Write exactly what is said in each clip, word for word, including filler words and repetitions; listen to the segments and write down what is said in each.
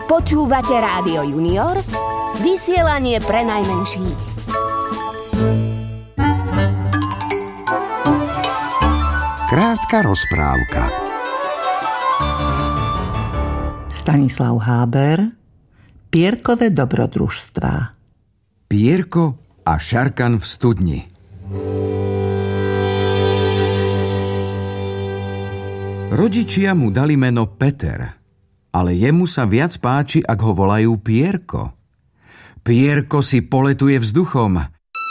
Počúvate Rádio Junior, vysielanie pre najmenších. Krátka rozprávka. Stanislav Háber, Pierkové dobrodružstvá. Pierko a Šarkan v studni. Rodičia mu dali meno Peter, ale jemu sa viac páči, ak ho volajú Pierko. Pierko si poletuje vzduchom.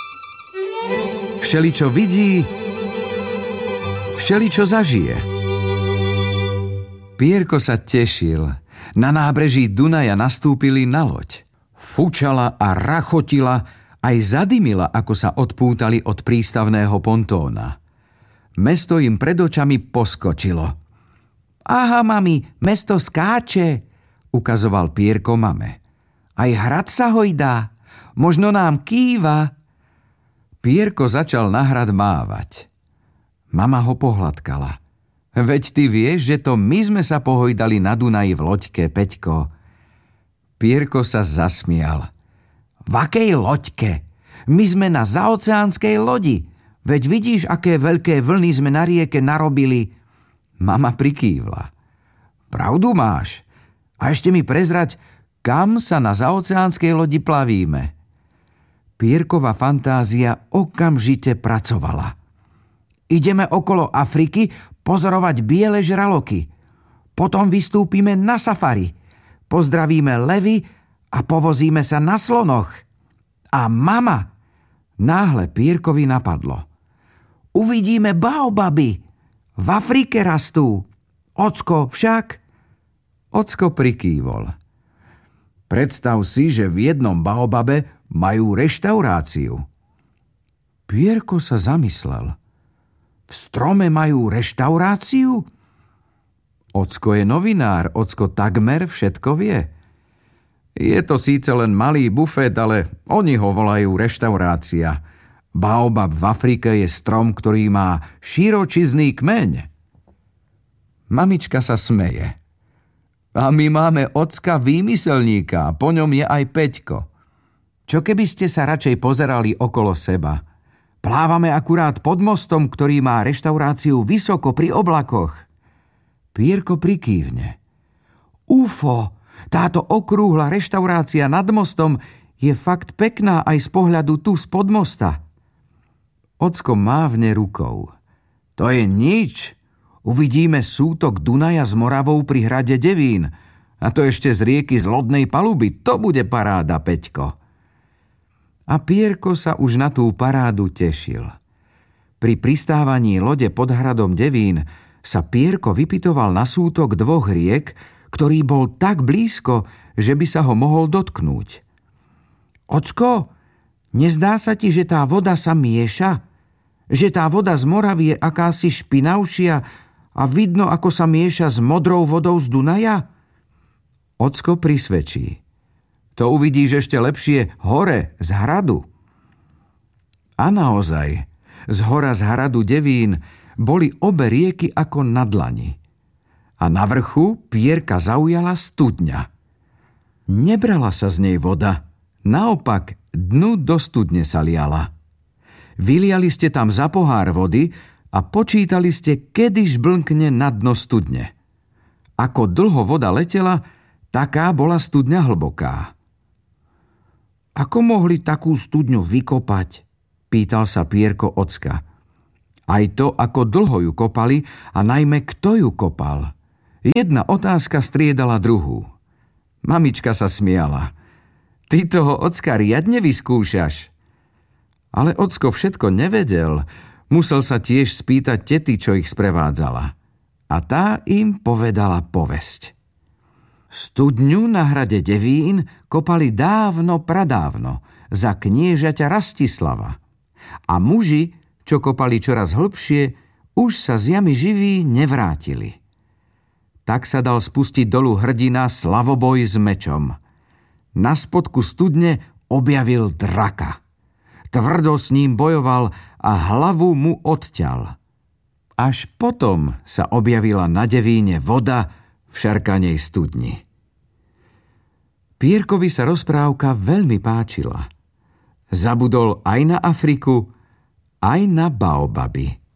Všeličo vidí, všeličo zažije. Pierko sa tešil. Na nábreží Dunaja nastúpili na loď. Fučala a rachotila, aj zadymila, ako sa odpútali od prístavného pontóna. Mesto im pred očami poskočilo. Aha, mami, mesto skáče, ukazoval Pierko mame. Aj hrad sa hojdá, možno nám kýva. Pierko začal na hrad mávať. Mama ho pohľadkala. Veď ty vieš, že to my sme sa pohojdali na Dunaji v loďke, Peťko. Pierko sa zasmial. V akej loďke? My sme na zaoceánskej lodi. Veď vidíš, aké veľké vlny sme na rieke narobili. Mama prikývla. Pravdu máš. A ešte mi prezrať, kam sa na zaoceánskej lodi plavíme. Pierkova fantázia okamžite pracovala. Ideme okolo Afriky pozorovať biele žraloky. Potom vystúpime na safari. Pozdravíme levy a povozíme sa na slonoch. A mama, náhle Pierkovi napadlo. Uvidíme baobaby. V Afrike rastú. Ocko však? Ocko prikývol. Predstav si, že v jednom baobabe majú reštauráciu. Pierko sa zamyslel. V strome majú reštauráciu? Ocko je novinár, Ocko takmer všetko vie. Je to síce len malý bufet, ale oni ho volajú reštaurácia. Baobab v Afrike je strom, ktorý má širočizný kmeň. Mamička sa smeje. A my máme Ocka výmyselníka, po ňom je aj Peťko. Čo keby ste sa radšej pozerali okolo seba? Plávame akurát pod mostom, ktorý má reštauráciu vysoko pri oblakoch. Pierko prikývne. Ufo, táto okrúhla reštaurácia nad mostom je fakt pekná aj z pohľadu tu spod mosta. Ocko mávne rukou. To je nič. Uvidíme sútok Dunaja s Moravou pri hrade Devín. A to ešte z rieky z lodnej paluby. To bude paráda, Peťko. A Pierko sa už na tú parádu tešil. Pri pristávaní lode pod hradom Devín sa Pierko vypytoval na sútok dvoch riek, ktorý bol tak blízko, že by sa ho mohol dotknúť. Ocko, nezdá sa ti, že tá voda sa mieša? Že tá voda z Moravy je akási špinavšia a vidno, ako sa mieša s modrou vodou z Dunaja? Ocko prisvedčí. To uvidíš ešte lepšie hore z hradu. A naozaj, z hora z hradu Devín boli obe rieky ako na dlani. A na vrchu Pierka zaujala studňa. Nebrala sa z nej voda, naopak dnu do studne sa liala. Vyliali ste tam za pohár vody a počítali ste, kedy žblnkne na dno studne. Ako dlho voda letela, taká bola studňa hlboká. Ako mohli takú studňu vykopať? Pýtal sa Pierko Ocka. Aj to, ako dlho ju kopali a najmä kto ju kopal. Jedna otázka striedala druhú. Mamička sa smiala. Ty toho Ocka riadne vyskúšaš. Ale Ocko všetko nevedel, musel sa tiež spýtať tety, čo ich sprevádzala. A tá im povedala povesť. Studňu na hrade Devín kopali dávno pradávno za kniežaťa Rastislava. A muži, čo kopali čoraz hlbšie, už sa z jamy živí nevrátili. Tak sa dal spustiť dolu hrdina Slavoboj s mečom. Na spodku studne objavil draka. Tvrdo s ním bojoval a hlavu mu odťal. Až potom sa objavila na Devíne voda v Šarkanej studni. Pierkovi sa rozprávka veľmi páčila. Zabudol aj na Afriku, aj na baobaby.